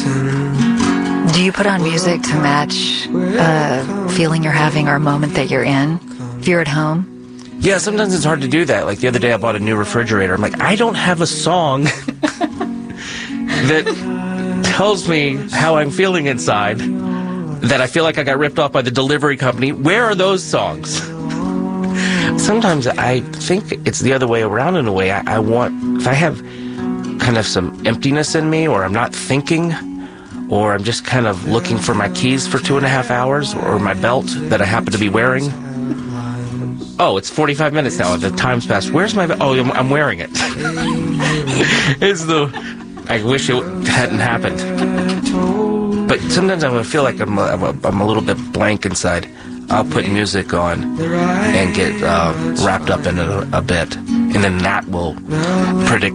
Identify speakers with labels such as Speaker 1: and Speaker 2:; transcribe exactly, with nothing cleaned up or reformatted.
Speaker 1: Do you put on music to match a feeling you're having or a moment that you're in if you're at home?
Speaker 2: Yeah, sometimes it's hard to do that. Like the other day I bought a new refrigerator. I'm like, I don't have a song that tells me how I'm feeling inside, that I feel like I got ripped off by the delivery company. Where are those songs? Sometimes I think it's the other way around in a way. I, I want, if I have kind of some emptiness in me, or I'm not thinking, or I'm just kind of looking for my keys for two and a half hours, or my belt that I happen to be wearing. Oh, it's forty-five minutes now. The time's passed. Where's my belt? Oh, I'm, I'm wearing it. It's the... I wish it hadn't happened. But sometimes I feel like I'm a, I'm a little bit blank inside. I'll put music on and get uh, wrapped up in it a, a bit. And then that will predict